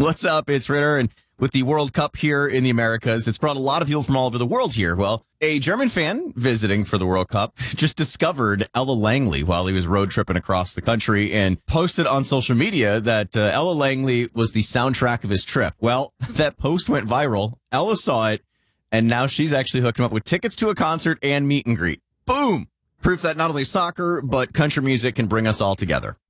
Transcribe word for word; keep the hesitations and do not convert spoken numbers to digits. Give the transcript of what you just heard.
What's up? It's Ritter, and with the World Cup here in the Americas, it's brought a lot of people from all over the world here. Well, a German fan visiting for the World Cup just discovered Ella Langley while he was road tripping across the country and posted on social media that uh, Ella Langley was the soundtrack of his trip. Well, that post went viral. Ella saw it, and now she's actually hooked him up with tickets to a concert and meet and greet. Boom! Proof that not only soccer, but country music can bring us all together.